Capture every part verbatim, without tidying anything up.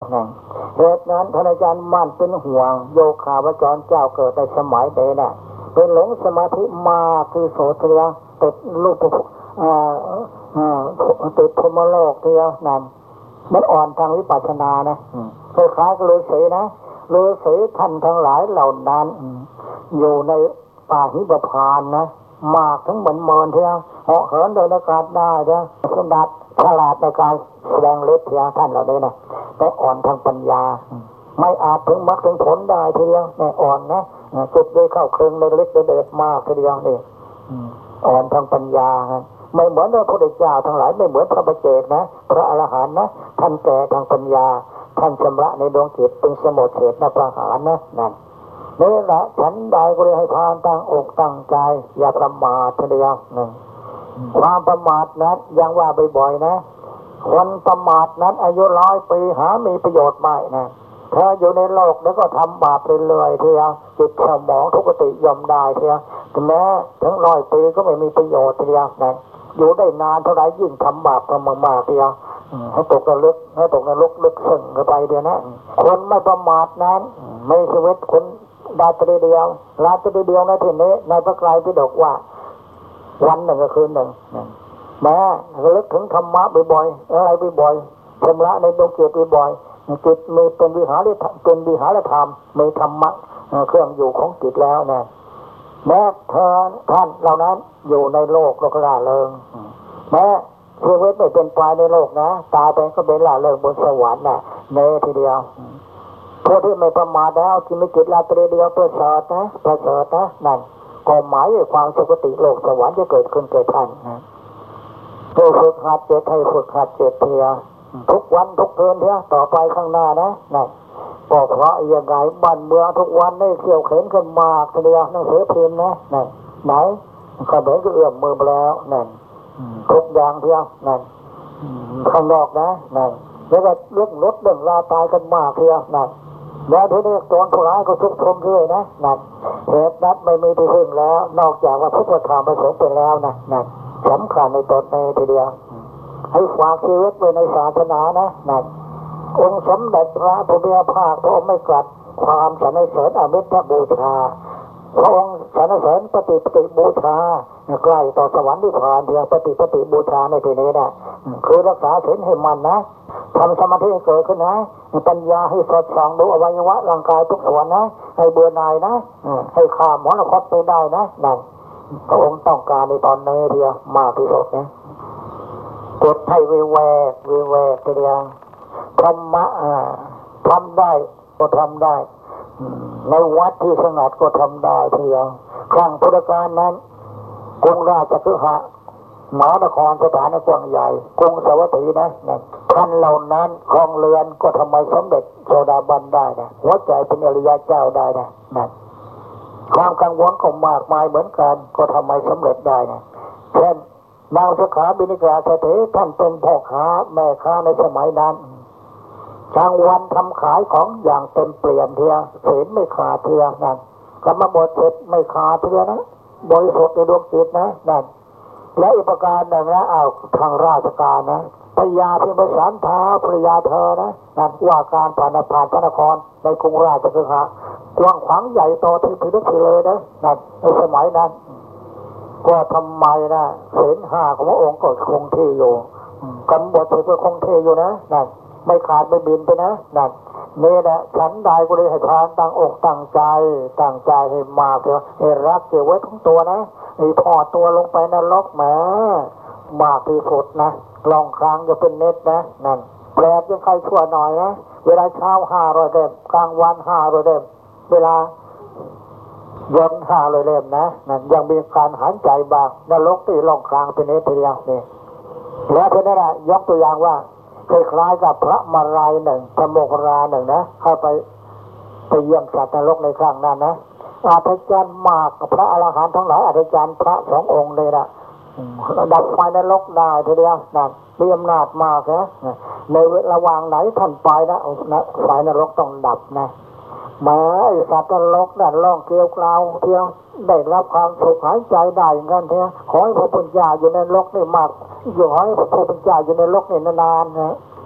นั่นเหตุนั้นท่านอาจารย์มั่นเป็นห่วงโยคาวจรเจ้าเกิดในสมัยเดน่ะเป็นหลงสมาธิมาคือโสตเรียติดรูปอ่าอ่าติดพรหมโลกเดียวนั่นมันอ่อนทางวิปัสสนานะคล้ายๆกับฤาษีนะฤาษีท่านทั้งหลายเหล่านั้นอยู่ในป่าหิมพานต์นะมากทั้งเหมือนเมินเทียวเหาะเหินโดยอากาศได้เทียวสดัดฉลาดในการแสดงฤทธิ์เทียวท่านเหล่านี้นะแต่อ่อนทางปัญญาไม่อาจถึงมรรคถึงผลได้ทีเดียวเนี่ยอ่อนนะจุดได้เข้าเครื่องในฤทธิ์เดชมากทีเดียวนี่อ่อนทางปัญญาไม่เหมือนพระพุทธเจ้าทั้งหลายไม่เหมือนพระบัจเจกนะพระอรหันต์นะท่านแก่ทางปัญญาท่านชำระในดวงจิตเป็นสมุทเฉทนะประหารนะนั่นนี่แหละฉันได้ก็เลยให้พานตั้งอกตั้งใจอย่าประมาททีเดียวนะความประมาทนั้นยังว่าบ่อยๆนะคนประมาทนั้นอายุร้อยปีหามีประโยชน์ไม่นะเธออยู่ในโลกแล้วก็ทำบาปเรื่อยๆทีเดียวจิตสมองทุกขติยอมได้ทีเดียวถึงแม้ถึงร้อยปีก็ไม่มีประโยชน์ทีเดียวนะอยู่ได้นานเท่าไรยิ่งทำบาปมากมากทีเดียวให้ตกนรกให้ตกนรกลึกซึ้งเข้าไปเดียวนะคนไม่ประมาทนั้นไม่ชีวิตคนราตรีเดียวราตรีเดียวในที่นี้ในพระไตรปิฎกว่าวันหนึ่งก็คืนหนึ่งแม้ระลึกถึงธรรมะบ่อยๆอะไรบ่อยๆชำระในดวงจิตบ่อยๆจิตมีเป็นวิหารเป็นวิหารธรรมมีธรรมะเครื่องอยู่ของจิตแล้วนะแม้เธอท่านเหล่านั้นอยู่ในโลกโลกล่าเริงแม้ชีวิตไม่เป็นไปในโลกนะตายไปก็เป็นล่าเริงบนสวรรค์นะเนทีเดียวผู้ที่ไม่ประมาทแล้วที่มีจิตราตรีเดียวประเสริฐนะประเสริฐนะนั่นก็หมายถึงความสุคติโลกสวรรค์จะเกิดขึ้นแก่ท่านนะให้ฝึกหัดเจตให้ฝึกหัดเจตเทียทุกวันทุกคืนเทียต่อไปข้างหน้านะนั่นก็เพราะยังไงบ้านเมืองทุกวันได้เขี่ยวเข็นขึ้นมากทีเดียวหนังสือพิมพ์นะนั่นไหนขบวนก็เอื้อมมือไปแล้วนั่นทุกอย่างเทียวนั่นข้างนอกนะนั่นแล้วก็เรื่องรถเรื่องราตายกันมากเทียวนั่นแล้วทีนี้โจรผู้ร้ายก็ชุกชมด้วยนะนั่นเหตุนั้นไม่มีที่พึ่งแล้วนอกจากว่าพุทธธรรมประสงค์ไปแล้วนะนั่นสำคัญในตนในทีเดียวให้ฝากชีวิตไว้ในศาสนานะนั่นองค์สมเด็จพระพุทธภาคพระองค์ไม่กลัดความสรรเสริญอมิตรบูชาพระองค์สรรเสริญปฏิปฏิบูชาใกล้ต่อสวรรค์นิพพานเดียวปฏิปฏิบูชาในที่นี้นะคือรักษาศีลให้มันนะทำสมาธิให้เกิดขึ้นนะปัญญาให้สอดส่องดูอวัยวะร่างกายทุกส่วนนะให้เบื่อหน่ายนะให้ข้ามมรณะไปได้นะนั่นพระองค์ต้องการในตอนนี้เดียวมากที่สุดนะกดให้วิเวกวิเวกเดียวธรรมะทำได้ก็ทำได้ในวัดที่สงัดก็ทำได้เดียวครั้งพุทธกาลนั้นกรุงราชคฤห์มหานครสถานกว้างใหญ่กรุงสวัสดีนะนั่นท่านเหล่านั้นครองเรือนก็ทำไมสมเด็จโสดาบันได้นะหัวใจเป็นอริยเจ้าได้นะนั่นความกังวลก็มากมายเหมือนกันก็ทำไมสำเร็จได้นะเช่นนางสขาบิณิกาเศรษฐีท่านเป็นพ่อค้าแม่ค้าในสมัยนั้นกลางวันทำขายของอย่างเต็มเปลี่ยนเทียศีลไม่ขาดเทียนั่นกรรมบทเสร็จไม่ขาดเทียนะบริสุทธิ์ในดวงจิตนะนั่นและอีกประการหนึ่งนะเอาทางราชการนะพญาพิมพิสารท้าภรยาเธอนะนั่นว่าการผ่านผ่านพระนครในกรุงราชคฤห์กว้างขวางใหญ่โตที่พิลึกพิเลยนะนั่นในสมัยนั้นก็ทำไมนะศีลห้าของพระองค์ก็คงที่อยู่กำหนดก็คงที่อยู่นะนั่นไม่ขาดไม่บินไปนะนั่นนี่แหละฉันได้ก็เลยให้ทานตั้งอกตั้งใจตั้งใจให้มากเถอะให้รักเก็บไว้ทั้งตัวนะให้ทอดตัวลงไปนรกแหมมากที่สุดนะลองครั้งจะเป็นเน็ตนะนั่นแปลกยังใครชั่วหน่อยนะเวลาเช้าห้าร้อยเล่มกลางวันห้าร้อยเล่มเวลาเย็นห้าร้อยเล่มนะนั่นยังมีการหันใจบางนรกที่ลองครั้งเป็นเน็ตทีเดียวนี่แล้วทีนี้นะยกตัวอย่างว่าคล้ายๆกับพระมารายหนึ่งพระโมคคัลลาหนึ่งนะเข้าไปไปเยี่ยมสัตว์นรกในครั้งนั้นนะอาจารย์มากกับพระอรหันต์ทั้งหลายอาจารย์พระสององค์เลยนะดับไฟนรกได้ทีเดียวนั่นมีอำนาจมากนะในระหว่างไหนท่านไปนะไฟนรกต้องดับนะแม้สัตว์นรกนั่นล่องเกลียวกลาวเที่ยวได้รับความสุขหายใจได้อย่างนั้นเถอะขอให้พระพุทธเจ้าอยู่ในโลกนี่มากอยู่ให้พระพุทธเจ้าอยู่ในโลกนี่นานๆนะ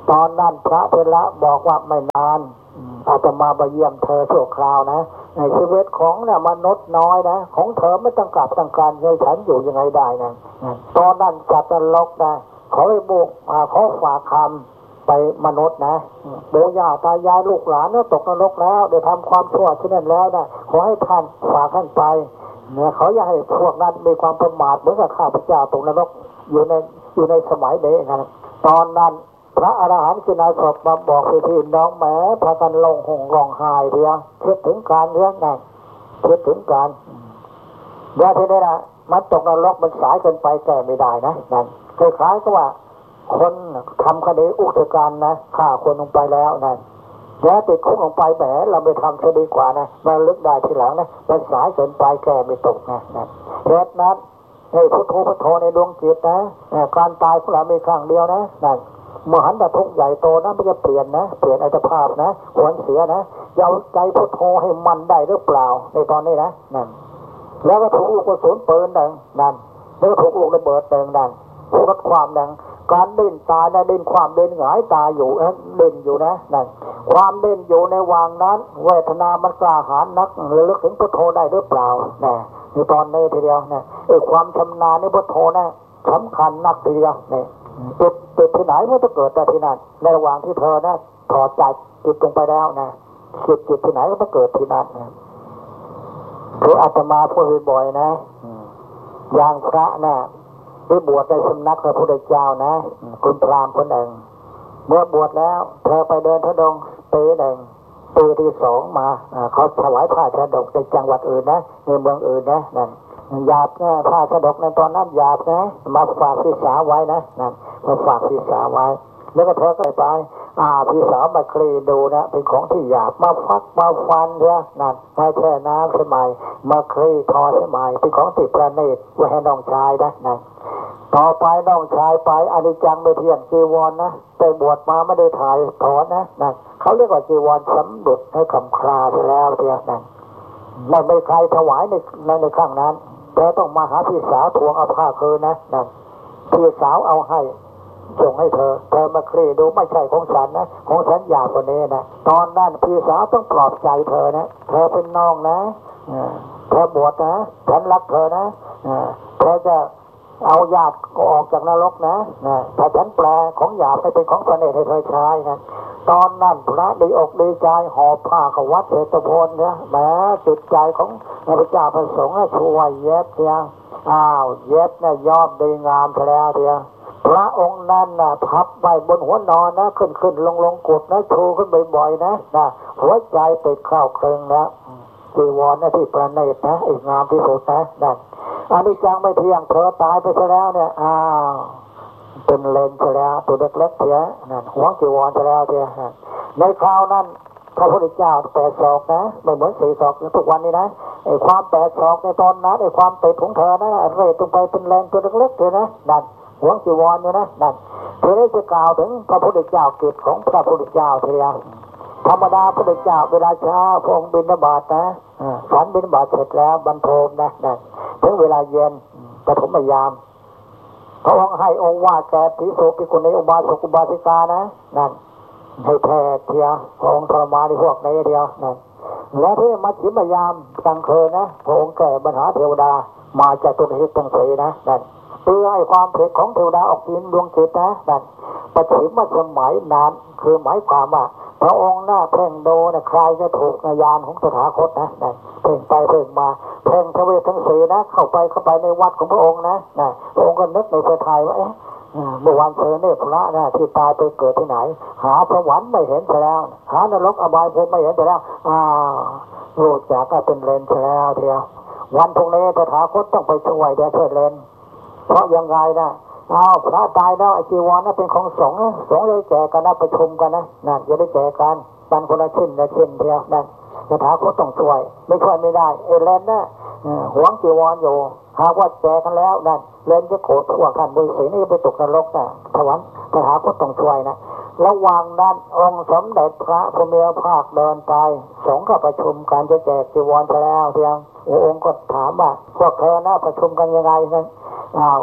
ตอนนั้นพระเถระบอกว่าไม่นานอาตมาไปเยี่ยมเธอชั่วคราวนะในชีวิตของเนี่ยมนุษย์น้อยนะของเธอไม่ต้องกลับต้องการให้ฉันอยู่ยังไงได้นะตอนนั้นจัดนรกนะขอให้บุกขอฝากคำไปมนุษย์นะปู่ย่าตายายลูกหลานเนี่ยตกนรกแล้วได้ทำความชั่วที่นั่นแล้วนะขอให้ท่านฝากท่านไปเนี่ยเขาอยากให้พวกนั้นมีความประมาทเหมือนกับข้าพเจ้าตกนรกอยู่ในอยู่ในสมัยนี้นะตอนนั้นพระอรหันต์กินาศพมาบอกพี่น้องแหมพากันลงหงร้องไห้เดียวคิดถึงการเรื่องนั้นคิดถึงการเดี๋ยวทีนี้นะมันตกนรกมันสายเกินไปแก้ไม่ได้นะนั่นคล้ายๆก็ว่าคนทำคดีอุกชะกันนะฆ่าคนลงไปแล้วนั่นแล้วติดคุกลงไปแหมเราไปทำจะดีกว่านะมาลึกได้ทีหลังนะมันสายเกินไปแก้ไม่ตกนะนั่นเหตุนั้นให้พุทโธพุทโธในดวงจิตนะการตายของเรามีครั้งเดียวนะนั่นมหันตทุกข์ใหญ่โตนะไม่จะเปลี่ยนนะเปลี่ยนอัตภาพนะหวนเสียนะเอาใจพุทโธให้มันได้หรือเปล่าในตอนนี้นะนั่นแล้วก็ถูกลูกกระสุนปืนดังนั่นแล้วก็ถูกลูกระเบิดดังนั่นถูกความดังการเล่นตายนะเล่นความเล่นหงายตายอยู่เล่นอยู่นะนั่นความเล่นอยู่ในวางนั้นเวทนามันกล้าหาญนักระลึกถึงพุทโธได้หรือเปล่านะในตอนนี้ทีเดียวนะไอ้ความชำนาญในพุทโธนะสำคัญนักทีเดียวนี่จิตจิตที่ไหนมันจะเกิดแต่ที่นั่นในระหว่างที่เธอนะถอดใจจิตลงไปแล้วนะจิตจิตที่ไหนก็จะเกิดที่นั่นนะหรืออาตมาพูดบ่อยๆนะอย่างพระนะที่บวชในสำนักพระพุทธเจ้านะคุณพราหมณ์คนหนึ่งเมื่อบวชแล้วเธอไปเดินทุดงค์ปีหนึ่งปีที่สองมาเขาถวายผ้าชาดกในจังหวัดอื่นนะในเมืองอื่นนะนั่นหยาบนะผ้าชาดกในตอนนั้นหยาบนะมาฝากพี่สาวไว้นะนั่นมาฝากพี่สาวไว้แล้วก็เธอก็ไปอ่าพี่สาวมาคลีดูนะเป็นของที่หยาบมาฟักมาฟันเนี่ยนั่นมาแช่น้ำใช่ไหมมาคลีทอใช่ไหมเป็นของติดประณีตไว้ให้น้องชายนะนั่นต่อไปน้องชายไปอนิจจังไม่เที่ยงจีวรนะไปบวชมาไม่ได้ถ่ายถอนนะนั่นเขาเรียกว่าจีวรสำดุดให้คำคลาไปแล้วเพียงนั้นไม่ไม่ใครถวายในในในครั้งนั้นแต่ต้องมาหาพี่สาวทวงเอาผ้าคืนนะนั่นพี่สาวเอาให้ส่งให้เธอเธอมาคลี่ดูไม่ใช่ของฉันนะของฉันอยากกว่านี้นะตอนนั้นพี่สาวต้องปลอบใจเธอนะเธอเป็นน้องนะเธอบวชนะฉันรักเธอนะเธอจะเอาญาติออกจากนรกนะถ้าฉันแปลของหยาบให้เป็นของประณีตให้เธอใช้นะตอนนั้นพระดีอกดีใจหอบผ้ากับวัดเศรษฐพลเนี่ยแม้จิตใจของพระเจ้าประสงค์ช่วยเย็บเพียงอ้าวเย็บเนี่ยยอดดีงามแล้วเพียงพระองค์นั้นนะพับไว้บนหัวนอนนะขึ้นขึ้นลงลงกดนะชูขึ้นบ่อยๆนะนะหัวใจติดข้าวเครื่องนะจีวรนะที่ประณีตนะอีกงามที่สุดนะนั่นอันนี้จังไม่เที่ยงเธอตายไปซะแล้วเนี่ยอ้าวเป็นเลนซะแล้วตัวเล็กๆเถียนั่นหัวจีวรซะแล้วเถียในคราวนั้นพระพุทธเจ้าแปดศอกนะไม่เหมือนสี่ศอกทุกวันนี้นะไอ้ความแปดศอกในตอนนั้นไอ้ความติดของเธอนะเรตลงไปเป็นเลนตัวเล็กๆเถียนะนั่นหัวจีวรเนี่ยนะนั่นเธอได้จะกล่าวถึงพระพุทธเจ้ากิจของพระพุทธเจ้าเถียธรรมดาพระพุทธเจ้าเวลาเช้าพระองค์บิณฑบาตนะฉันบิณฑบาตเสร็จแล้วบรรทมนะนั่นถึงเวลาเย็นปฐมยามพระองค์ให้องค์ว่าแก่ภิกษุภิกขุณีอุบาสกอุบาสิกานะนั่นให้แผ่เทียพระองค์ทรมานในพวกนี้เดียวนั่นและที่มัชฌิมยามกลางคืนนะพระองค์แก่ปัญหาเทวดามาจากตุนิทั้งสี่นะนั่นเพื่อให้ความเผ็ดของเทวดาออกกินดวงจิตนะนั่นปฐิมสมัยนานคือหมายความว่าพระองค์หน้าเพ่งดูนะใครจะถูกญาณของสถาคตนะนั่นเพ่งไปเพ่งมาเพ่งทเวททั้งสี่นะเข้าไปเข้าไปในวัดของพระองค์นะนะพระองค์ก็นึกในพระทัยว่าเอ๊ะเมื่อวันเธอเนี่ยพระนะที่ตายไปเกิดที่ไหนหาสวรรค์ไม่เห็นแล้วหานรกอบายภูมิไม่เห็นแล้วอ้าวรู้จักก็เป็นเลนแล้วเดียววันพรุ่งนี้สถาคตต้องไปช่วยเดี๋ยวช่วยเลนเพราะยังไงนะอ้าวพระตายแล้วไอจีวรนั่นเป็นของสงฆ์สงฆ์เลยแจกกันนะประชุมกันนะนั่นจะได้แจกกันปันคนละชิ้นละชิ้นเดียวนั่นสถาคตต้องช่วยไม่ช่วยไม่ได้เอเลนนะหวงจีวรอยู่หากว่าแจกกันแล้วนั่นเลนจะโกรธทั่วกันโดยสีนี่ไปตกนรกนะสวรรค์สถาคตต้องช่วยนะระหว่างนั้นองค์สมเด็จพระพุทธภาคเดินไปสงฆ์ก็ประชุมกันจะแจกจีวรแล้วเพียงองค์ก็ถามว่าพวกเธอนะประชุมกันยังไงนั่นอ้าว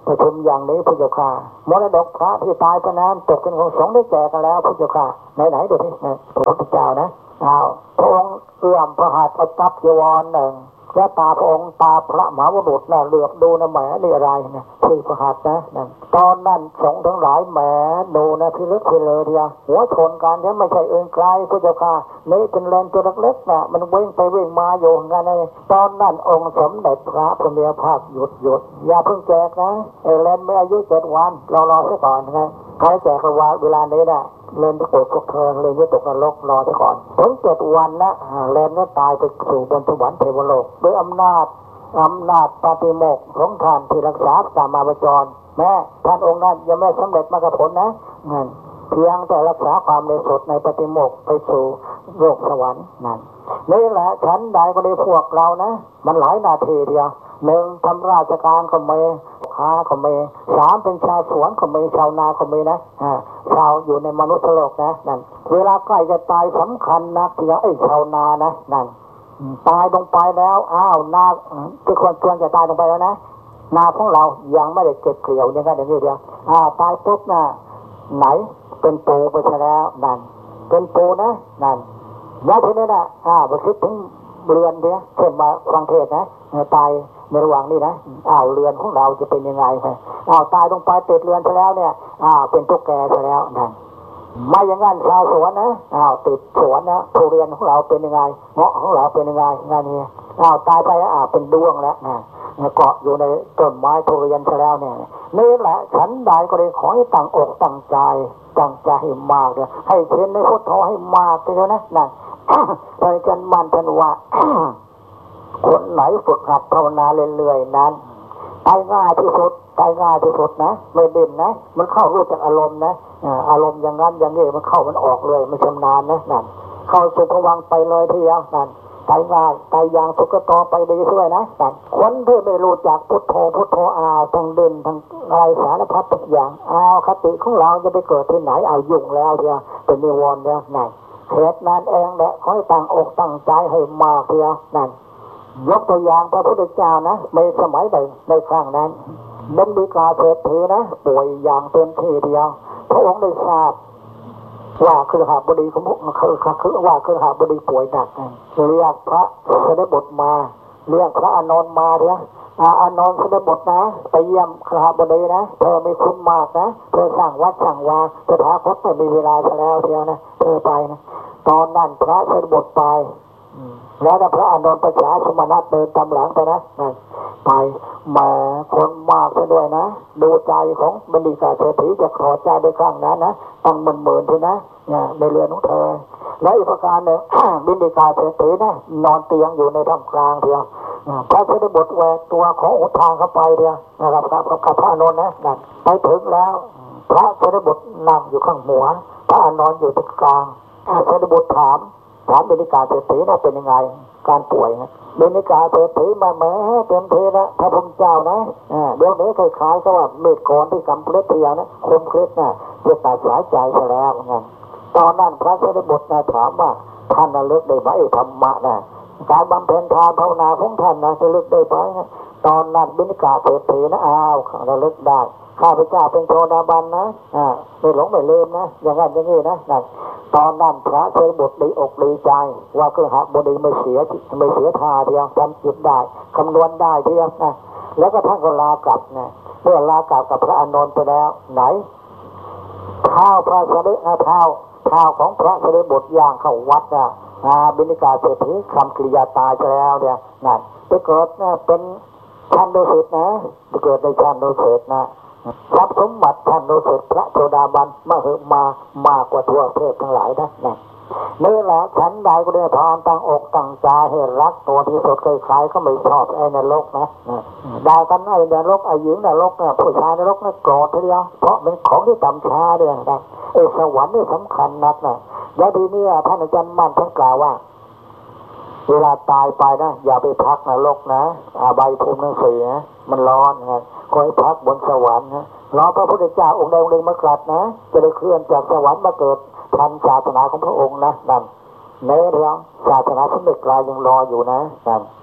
ประชุมอย่างนี้พระเจ้าค่ะมรดกพระที่ตายไปนั้นตกเป็นของสงฆ์ได้แจกกันแล้วพระเจ้าค่ะไหนๆดูที่พระพุทธเจ้านะอ้าวพระองค์เอื้อมพระหัตถ์เอาจับจีวรหนึ่งแล้วตาพระองค์ตาพระมหาบุรุษน่ะเหลือบดูนะแหมนี่อะไรนะที่พระหัตถ์นะนั่นตอนนั้นสงฆ์ทั้งหลายแหมดูนะพิลึกพิเลยเดียวหัวชนกันเนี่ยไม่ใช่อื่นไกลพระเจ้าค่ะนี่เป็นแรงตัวเล็กๆนะมันวิ่งไปวิ่งมาอยู่กันในตอนนั้นองค์สมเด็จพระพุทธภาคหยุดหยุดอย่าเพิ่งแจกนะไอ้แลนไม่อายุเจ็ดวันรอรอซะก่อนนะใครแจกระวาเวลานี้นะเลนที่โกรธพวกเธอเลนที่ตกนรกรอซะก่อนถึงเจ็ดวันนะเลนก็ตายไปสู่บนสวรรค์เทวโลกด้วยอำนาจอำนาจปฏิโมกข์ของท่านที่รักษาสามาวจรแม้ท่านองค์นั้นยังไม่สำเร็จมรรคผลนะนั่นเพียงแต่รักษาความในสดในปฏิโมกข์ไปสู่โลกสวรรค์นั่นนี่แหละฉันใดก็ได้พวกเรานะมันหลายนาทีเดียวหนึ่งทำราชการก็ไม่ค้าก็ไม่สามเป็นชาวสวนก็ไม่ชาวนาก็ไม่นะอ่าชาวอยู่ในมนุษย์โลกนะนั่นเวลาใกล้จะตายสำคัญนักที่ไอ้ชาวนานะนั่นตายลงไปแล้วอ้าวนาที่ควรควรจะตายลงไปแล้วนะนาของเรายังไม่ได้เก็บเกี่ยวอย่างนั้นอย่างนี้เดียวอ้าวตายปุ๊บนะไหนเป็นปูไปซะแล้วนั่นเป็นปูนะนั่นแล้วทีนี้นะอ้าวไปคิดถึงเรือนเดียวเช่นมาฟังเทศนะตายในระหว่างนี้นะอ้าวเรือนของเราจะเป็นยังไงอ้าวตายลงไปติดเรือนซะแล้วเนี่ยอ้าวเป็นตุ๊กแกซะแล้วนั่นไม่อย่างนั้นชาวสวนนะอ้าวติดสวนนะทุเรียนของเราเป็นยังไงเงาะของเราเป็นยังไงงานนี้อ้าวตายไปอ้าวเป็นดวงแล้วนะเกาะอยู่ในต้นไม้ทุเรียนซะแล้วเนี่ยนี่แหละฉันใดก็เลยขอให้ตั้งอกตั้งใจตั้งใจให้มากเลยให้เช่นในพุทโธให้มากเลยนะนั่นไปกันมันกันว่าคนไหนฝึกหัดภาวนาเรื่อยๆนั้นตายง่ายที่สุดตายง่ายที่สุดนะไม่เด่นนะมันเข้ารู้จักอารมณ์นะอารมณ์อย่างนั้นอย่างนี้มันเข้ามันออกเลยมันชำนาญนะนั่นเข้าสู่ภวังค์ไปเลยทีเดียวนั่นตายง่ายตายอย่างสุขต่อไปดีด้วยนะนั่นคนที่ไม่รู้จักพุทโธพุทโธอาทั้งเด่นทั้งอะไรสารพัดทุกอย่างเอาคติของเราจะไปเกิดที่ไหนเอายุ่งแล้วเดียวเป็นนิวรณ์แล้วนั่นเหตุนั้นเองแหละขอให้ตั้งอกตั้งใจให้มากเดียวนั่นยกตัวอย่างพระพุทธเจ้านะในสมัยใดในครั้งนั้นบรรดิกาเศรษฐีนะป่วยอย่างเต็มที่เดียวพระองค์ได้ทราบว่าคือหาบดีของพวกคือคือว่าคือหาบดีป่วยหนักเรียกพระเสด็จบทมาเรียกพระอานนท์มาเดียวอานนท์เสด็จบทนะไปเยี่ยมคือหาบดีนะเธอไม่คุ้นมากนะเธอสั่งวัดสั่งวาสถาคตไม่มีเวลาแล้วเดียวนะเธอไปนะตอนนั้นพระเสด็จบทไปแล้วพระอานนท์ประชาสมณะเดินตามหลังไปนะไปแหมคนมากซะด้วยนะดูใจของบรรดิกาเศรษฐีจะขอใจในครั้งนั้นนะตั้งหมื่นหมื่นใช่นะในเรือนของเธอและอีกประการหนึ่ง บรรดิกาเศรษฐีนะนอนเตียงอยู่ในท่ามกลางเดียวพระเสด็จบทแหวกตัวของอุทางเข้าไปเดียวนะครับกับกับพระอานนท์นะนั่นไปถึงแล้วพระเสด็จบทนั่งอยู่ข้างหัวพระอานนท์อยู่ตรงกลางเสด็จบทถามถามบรรดิกาเศรษฐีนะเป็นยังไงการป่วยนะบรรดิกาเศรษฐีมาแม้เต็มทีนะพระพุทธเจ้านะเดี๋ยวนี้คล้ายๆกับว่าเมตโกนที่กำเพลิดเทียวนะคมเคล็ดนะจะตัดสายใจซะแล้วงั้นตอนนั้นพระเสด็จบทนะถามว่าท่านระลึกได้ไหมธรรมะนะการบำเพ็ญทานภาวนาของท่านนะระลึกได้ไหมนะตอนนั้นบรรดิกาเศรษฐีนะอ้าวระลึกได้ข้าพเจ้าเป็นโชดาบันนะอ่าไม่หลงไม่ลืมนะอย่างนั้นอย่างนี้นะนั่นตอนนั้นพระเสด็จบทดีอกดีใจว่าคือหาบดีไม่เสียไม่เสียท่าเดียวจำจิตได้คำนวณได้เดียวนะแล้วก็ท่านก็ลากลับนะเมื่อลากลับกับพระอานนท์ไปแล้วไหนเท้าพระเสด็จเท้าเท้าของพระเสด็จบทย่างเข้าวัดนะอ่าบรรดิกาเศรษฐีคำกริยาตายไปแล้วเนี่ยนั่นไปเกิดนะเป็นชั้นโดสิตนะไปเกิดในชั้นโดสิตนะทรัพย์สมบัติท่านโดสิตพระโสดาบันมาเหอะมามากกว่าทั่วเทพทั้งหลายนะนี่แหละฉันใดก็ได้ทานตั้งอกตั้งใจให้รักตัวที่สุดเคยขายก็ไม่ชอบไอ้นรกนะได้กันไอ้นรกไอ้หญิงนรกนะผู้ชายนรกนะโกรธทีเดียวเพราะเป็นของที่ต่ำช้าด้วยนะไอ้สวรรค์นี่สำคัญนักนะแล้วทีนี้ท่านอาจารย์มั่นท่านกล่าวว่าเวลาตายไปนะอย่าไปพักนรกนะอาใบภูมิทั้งสี่นะมันร้อนนะคอยพักบนสวรรค์นะรอพระพุทธเจ้าองค์ใดองค์หนึ่งมากลัดนะจะได้เคลื่อนจากสวรรค์มาเกิดทันศาสนาของพระองค์นะนั่นในเรื่องศาสนาสมเด็จกลายยังรออยู่นะนั่น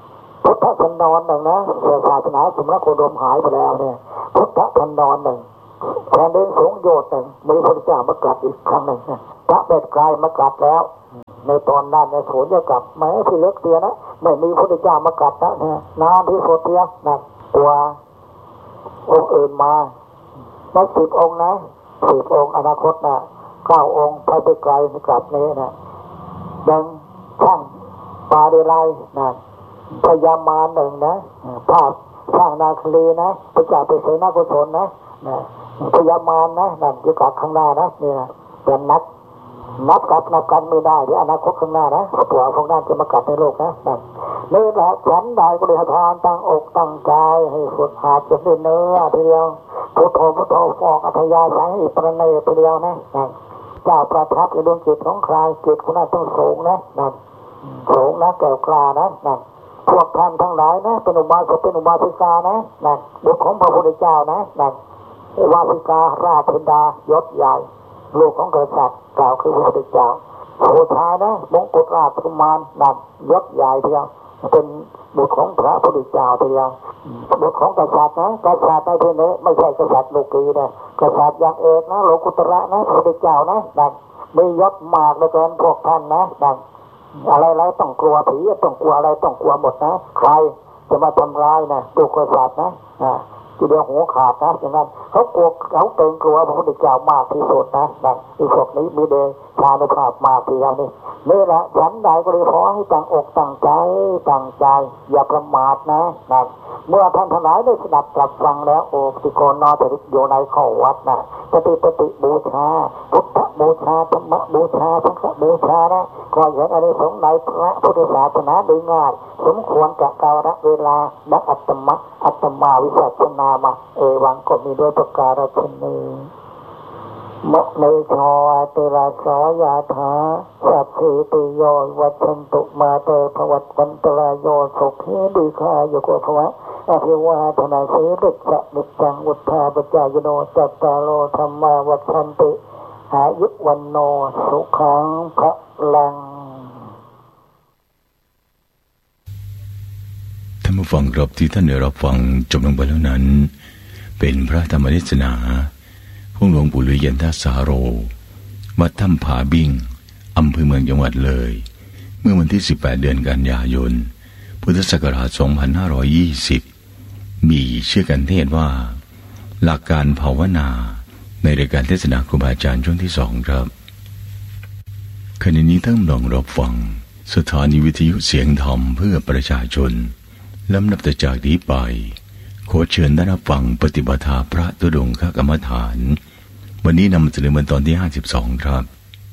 พุทธทันดรหนึ่งนะศาสนาสมณโคดมหายไปแล้วเนี่ยพุทธทันดรหนึ่งแผ่นดินสูงโยชน์หนึ่งมีพระเจ้ามากัดอีกครั้งหนึ่งพระเบ็ดกลายมากัดแล้วในตอนนั้นในศูนย์จะกลับแม้ที่เล็กเดียวนะไม่มีพระเจ้ามากัดนะเนี่ยนานที่สุดเดียวนะตัวองค์อื่นมานักสิบองค์นะสิบองค์อนาคตนะเก้าองค์พระเบ็ดกลายกลับนี้นะดังช่างปาเดลัยนะพยามาหนึ่งนะภาพสร้างนาคลีนะพระเจ้าไปเสนากุศลนะนะพยามารนะนั่นอยู่กับข้างหน้านะนี่นะเป็นนักนับกับนับกันไม่ได้เดี๋ยวอนาคตข้างหน้านะตัวพวกนั้นจะมากัดในโลกนะนั่นนี่แหละฉันได้บริหารทานตั้งอกตั้งใจให้ฝึกหัดจนได้เนื้อทีเดียวพุทโธพุทโธฟอกอัธยาศัยให้ประเนยทีเดียวนะนั่นเจ้าประทับในดวงจิตของใครจิตคนนั้นต้องสูงนะนั่นสูงนะแก้วกล้านะนั่นพวกท่านทั้งหลายนะเป็นอุบาสกเป็นอุบาสิกานะนั่นบุตรของพระพุทธเจ้านะนั่นวาสิการาชธิดายศใหญ่ลูกของกษัตริย์กล่าวคือพระพุทธเจ้าโหชานะมงกุฎราชกุมารนั่นยศใหญ่ทีเดียวเป็นบุตรของพระพุทธเจ้าทีเดียวบุตรของกษัตริย์นะกษัตริย์ในที่นี้ไม่ใช่กษัตริย์โลกีนะกษัตริย์อย่างเอกนะโลกุตระนะพระพุทธเจ้านะนั่นมียศมากเหลือเกินพวกท่านนะนั่นอะไรๆต้องกลัวผีต้องกลัวอะไรต้องกลัวหมดนะใครจะมาทำร้ายนะตัวกษัตริย์นะทีเดียวหัวขาดนะอย่างนั้นเขากลัวเขาเกรงกลัวพระพุทธเจ้ามากที่สุดนะนั่นอีพวกนี้มีเดชานุภาพมากทีเดียวนี่นี่แหละฉันใดก็เลยขอให้ตั้งอกตั้งใจตั้งใจอย่าประมาทนะนั่นเมื่อท่านทั้งหลายได้สดับตรับฟังแล้วโอติโกนอตริโยในข้อวัดนะปฏิปฏิบูชาพุทธบูชาธรรมบูชาสังฆบูชานะก็เห็นอานิสงส์ในพระพุทธศาสนาโดยง่ายสมควรกับกาลเวลาและอัตมะอัตมาวิสัชนามาเอวังก็มีด้วยประการฉะนี้มะเนชอเตระสอยาถาสัพพิติโยวัชันตุมาเตภวัตวันตรายโยสุขีดีฆาโยโกภวะอภิวาทนาสีริสะนิจังอุทธาปจายโนจัตตารโลธรรมาวัชันติอายุวันโนสุขังพลังท่านผู้ฟังครับที่ท่านได้รับฟังจบลงไปแล้วนั้นเป็นพระธรรมเทศนาของหลวงปู่หลุยยันทสาโรวัดถ้ำผาบิ่งอำเภอเมืองจังหวัดเลยเมื่อวันที่สิบแปดเดือนกันยายนพุทธศักราชสองพันห้าร้อยยี่สิบมีชื่อกันเทศว่าหลักการภาวนาในรายการเทศนาครูบาอาจารย์ช่วงที่สองครับขณะนี้ท่านลองรับฟังสถานีวิทยุเสียงธรรมเพื่อประชาชนลำดับต่อจากนี้ไปขอเชิญท่านรับฟังปฏิบัติพระธุดงคกรรมฐานวันนี้นำมาเสนอเป็นตอนที่ห้าสิบสองครับ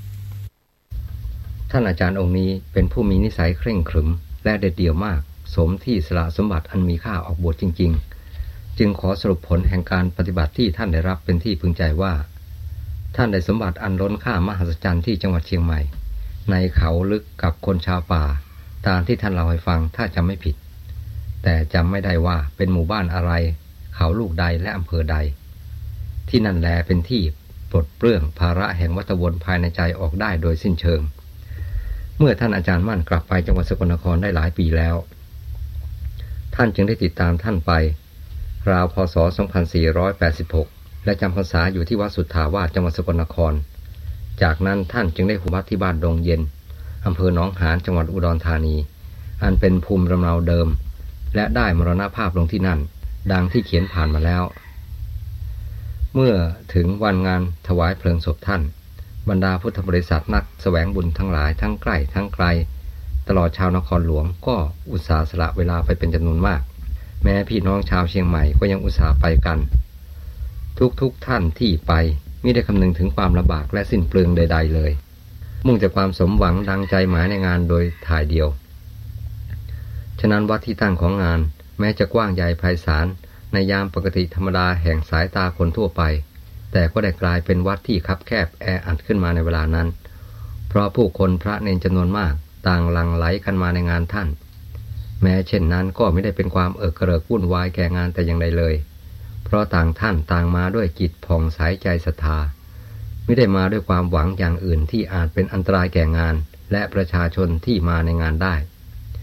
ท่านอาจารย์องค์นี้เป็นผู้มีนิสัยเคร่งขรึมและเด็ดเดี่ยวมากสมที่สละสมบัติอันมีค่าออกบวชจริงๆจึงขอสรุปผลแห่งการปฏิบัติที่ท่านได้รับเป็นที่พึงใจว่าท่านได้สมบัติอันล้นค่ามหัศจรรย์ที่จังหวัดเชียงใหม่ในเขาลึกกับคนชาวป่าตามที่ท่านเล่าให้ฟังถ้าจำไม่ผิดแต่จำไม่ได้ว่าเป็นหมู่บ้านอะไรเขาลูกใดและอำเภอใดที่นั่นแลเป็นที่ปลดเปลื้องภาระแห่งวัฏวนภายในใจออกได้โดยสิ้นเชิงเมื่อท่านอาจารย์มั่นกลับไปจังหวัดสกลนครได้หลายปีแล้วท่านจึงได้ติดตามท่านไปราวพ.ศ. สองพันสี่ร้อยแปดสิบหกและจำพรรษาอยู่ที่วัดสุทธาวาสจังหวัดสกลนครจากนั้นท่านจึงได้หุบวัดที่บ้านดงเย็นอำเภอหนองหานจังหวัดอุดรธานีอันเป็นภูมิลำเนาเดิมและได้มรณภาพลงที่นั่นดังที่เขียนผ่านมาแล้วเมื่อถึงวันงานถวายเพลิงศพท่านบรรดาพุทธบริษัทนักแสวงบุญทั้งหลายทั้งใกล้ทั้งไกลตลอดชาวนครหลวงก็อุตส่าห์สละเวลาไปเป็นจำนวนมากแม้พี่น้องชาวเชียงใหม่ก็ยังอุตส่าห์ไปกันทุกๆ ท่านที่ไปมิได้คำนึงถึงความลำบากและสิ้นเปลืองใดๆเลยมุ่งแต่ความสมหวังดังใจหมายในงานโดยถ่ายเดียวฉะนั้นวัดที่ตั้งของงานแม้จะกว้างใหญ่ไพศาลในยามปกติธรรมดาแห่งสายตาคนทั่วไปแต่ก็ได้กลายเป็นวัดที่คับแคบแออัดขึ้นมาในเวลานั้นเพราะผู้คนพระเนรจำนวนมากต่างหลั่งไหลกันมาในงานท่านแม้เช่นนั้นก็ไม่ได้เป็นความเอิกกระเริกวุ่นวายแก่งานแต่อย่างใดเลยเพราะต่างท่านต่างมาด้วยจิตผ่องใสใจศรัทธาไม่ได้มาด้วยความหวังอย่างอื่นที่อาจเป็นอันตรายแก่งานและประชาชนที่มาในงานได้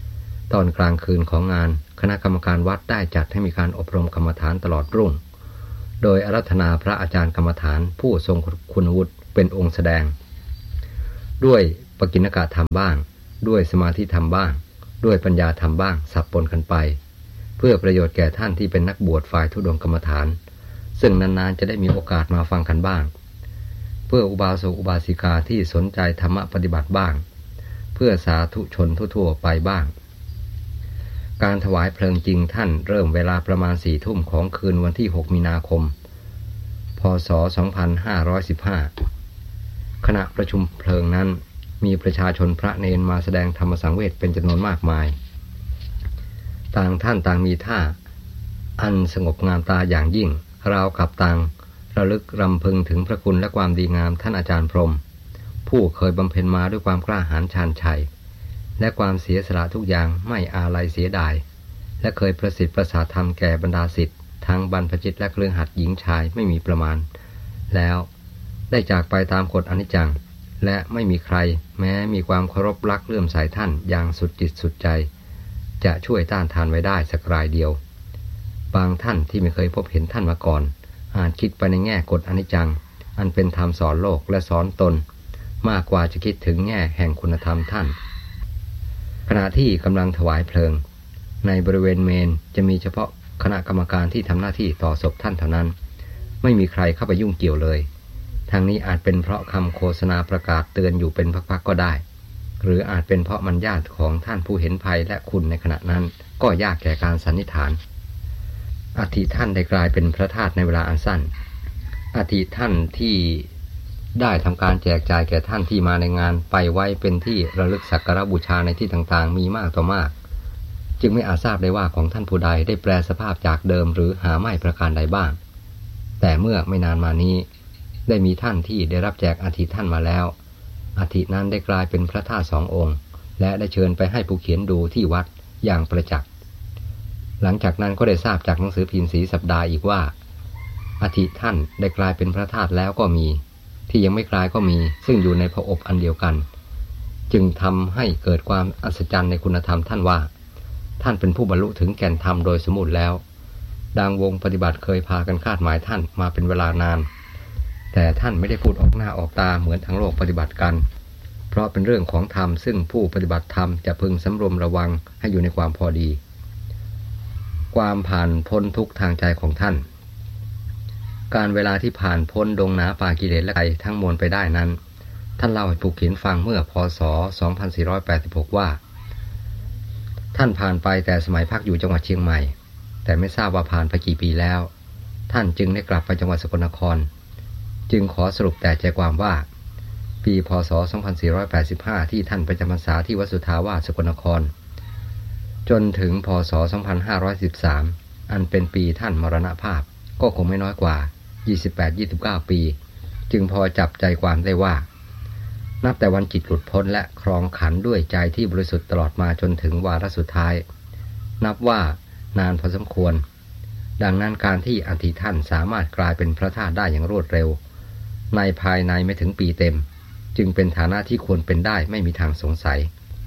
ตอนกลางคืนของงานคณะกรรมการวัดได้จัดให้มีการอบรมกรรมฐานตลอดรุ่งโดยอาราธนาพระอาจารย์กรรมฐานผู้ทรงคุณวุฒิเป็นองค์แสดงด้วยปกิณกะธรรมบ้างด้วยสมาธิธรรมบ้างด้วยปัญญาธรรมบ้างสับปนกันไปเพื่อประโยชน์แก่ท่านที่เป็นนักบวชฝ่ายธุดงค์กรรมฐานซึ่งนานๆจะได้มีโอกาสมาฟังกันบ้างเพื่ออุบาสกอุบาสิกาที่สนใจธรรมะปฏิบัติบ้างเพื่อสาธุชนทั่วๆไปบ้างการถวายเพลิงจริงท่านเริ่มเวลาประมาณสี่ทุ่มของคืนวันที่หกมีนาคมพ.ศ. สองพันห้าร้อยสิบห้าขณะประชุมเพลิงนั้นมีประชาชนพระเณรมาแสดงธรรมสังเวชเป็นจำนวนมากมายต่างท่านต่างมีท่าอันสงบงามตาอย่างยิ่งราวกับต่างระลึกรำพึงถึงพระคุณและความดีงามท่านอาจารย์พรหมผู้เคยบำเพ็ญมาด้วยความกล้าหาญชาญชัยและความเสียสละทุกอย่างไม่อาลัยเสียดายและเคยประสิทธิ์ประสาทธรรมแก่บรรดาศิษย์ทั้งบรรพชิตและเครือขัดหญิงชายไม่มีประมาณแล้วได้จากไปตามกฎอนิจจังและไม่มีใครแม้มีความเคารพรักเลื่อมใสท่านอย่างสุดจิตสุดใจจะช่วยต้านทานไว้ได้สักรายเดียวบางท่านที่ไม่เคยพบเห็นท่านมาก่อนอาจคิดไปในแง่กฎอนิจจังอันเป็นธรรมสอนโลกและสอนตนมากกว่าจะคิดถึงแง่แห่งคุณธรรมท่านขณะที่กำลังถวายเพลิงในบริเวณเมนจะมีเฉพาะคณะกรรมการที่ทำหน้าที่ต่อศพท่านเท่านั้นไม่มีใครเข้าไปยุ่งเกี่ยวเลยทางนี้อาจเป็นเพราะคำโฆษณาประกาศเตือนอยู่เป็นพักๆก็ได้หรืออาจเป็นเพราะมันญาติของท่านผู้เห็นภัยและคุณในขณะนั้นก็ยากแก่การสันนิษฐานอัฐิท่านได้กลายเป็นพระธาตุในเวลาอันสั้นอัฐิท่านที่ได้ทำการแจกจ่ายแก่ท่านที่มาในงานไปไว้เป็นที่ระลึกสักการะบูชาในที่ต่างๆมีมากต่อมากจึงไม่อาจทราบได้ว่าของท่านผู้ใดได้แปลสภาพจากเดิมหรือหาไม่ประการใดบ้างแต่เมื่อไม่นานมานี้ได้มีท่านที่ได้รับแจกอัฐิท่านมาแล้วอัฐินั้นได้กลายเป็นพระธาตุสององค์และได้เชิญไปให้ผู้เขียนดูที่วัดอย่างประจักษ์หลังจากนั้นก็ได้ทราบจากหนังสือพิมพ์ศรีสัปดาห์อีกว่าอัฐิท่านได้กลายเป็นพระธาตุแล้วก็มีที่ยังไม่กลายก็มีซึ่งอยู่ในพระอบอันเดียวกันจึงทำให้เกิดความอัศจรรย์ในคุณธรรมท่านว่าท่านเป็นผู้บรรลุถึงแก่นธรรมโดยสมบูรณ์แล้วดังวงปฏิบัติเคยพากันคาดหมายท่านมาเป็นเวลานานแต่ท่านไม่ได้พูดออกหน้าออกตาเหมือนทั้งโลกปฏิบัติกันเพราะเป็นเรื่องของธรรมซึ่งผู้ปฏิบัติธรรมจะพึงสำรวมระวังให้อยู่ในความพอดีความผ่านพ้นทุกทางใจของท่านการเวลาที่ผ่านพ้นดงหนาป่ากิเลสและภัยทั้งมวลไปได้นั้นท่านเล่าให้ผู้เขียนฟังเมื่อพ.ศ. สองพันสี่ร้อยแปดสิบหกว่าท่านผ่านไปแต่สมัยพักอยู่จังหวัดเชียงใหม่แต่ไม่ทราบว่าผ่านไปกี่ปีแล้วท่านจึงได้กลับไปจังหวัดสกลนครจึงขอสรุปแต่ใจความว่าปีพ.ศ. สองพันสี่ร้อยแปดสิบห้าที่ท่านไปจำพรรษาที่วัดสุทธาวาสสกลนครจนถึงพ.ศ. สองพันห้าร้อยสิบสามอันเป็นปีท่านมรณภาพก็คงไม่น้อยกว่ายี่สิบแปด ยี่สิบเก้า ปีจึงพอจับใจความได้ว่านับแต่วันจิตหลุดพ้นและครองขันด้วยใจที่บริสุทธิ์ตลอดมาจนถึงวาระสุดท้ายนับว่านานพอสมควรดังนั้นการที่อัฐิท่านสามารถกลายเป็นพระธาตุได้อย่างรวดเร็วในภายในไม่ถึงปีเต็มจึงเป็นฐานะที่ควรเป็นได้ไม่มีทางสงสัย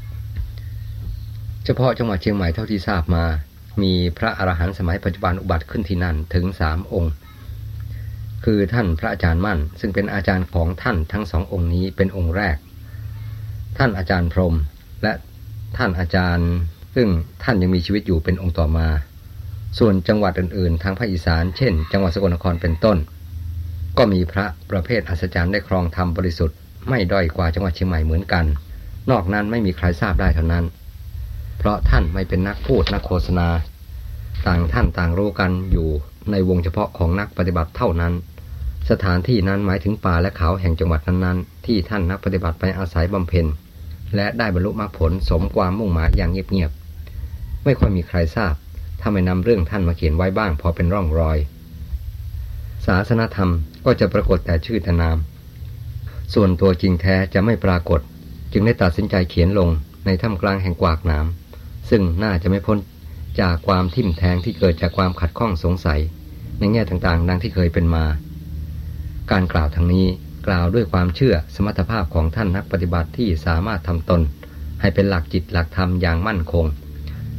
เฉพาะจังหวัดเชียงใหม่เท่าที่ทราบมามีพระอรหันต์สมัยปัจจุบันอุบัติขึ้นที่นั่นถึงสามองค์คือท่านพระอาจารย์มั่นซึ่งเป็นอาจารย์ของท่านทั้งสององค์นี้เป็นองค์แรกท่านอาจารย์พรหมและท่านอาจารย์ซึ่งท่านยังมีชีวิตอยู่เป็นองค์ต่อมาส่วนจังหวัดอื่นๆทางภาคอีสานเช่นจังหวัดสกลนครเป็นต้นก็มีพระประเภทอัศจรรย์ได้ครองธรรมบริสุทธิ์ไม่ด้อยกว่าจังหวัดเชียงใหม่เหมือนกันนอกนั้นไม่มีใครทราบได้เท่านั้นเพราะท่านไม่เป็นนักพูดนักโฆษณาต่างท่านต่างรู้กันอยู่ในวงเฉพาะของนักปฏิบัติเท่านั้นสถานที่นั้นหมายถึงป่าและเขาแห่งจังหวัดนั้นๆที่ท่านนักปฏิบัติไปอาศัยบำเพ็ญและได้บรรลุมรรคผลสมความมุ่งหมายอย่างเงียบๆไม่ค่อยมีใครทราบถ้าไม่นำเรื่องท่านมาเขียนไว้บ้างพอเป็นร่องรอยศาสนธรรมก็จะปรากฏแต่ชื่อแต่นามส่วนตัวจริงแท้จะไม่ปรากฏจึงได้ตัดสินใจเขียนลงในท่ามกลางแห่งกวากหนามซึ่งน่าจะไม่พ้นจากความทิ่มแทงที่เกิดจากความขัดข้องสงสัยในแง่ต่างๆดังที่เคยเป็นมาการกล่าวทางนี้กล่าวด้วยความเชื่อสมรรถภาพของท่านนักปฏิบัติที่สามารถทำตนให้เป็นหลักจิตหลักธรรมอย่างมั่นคง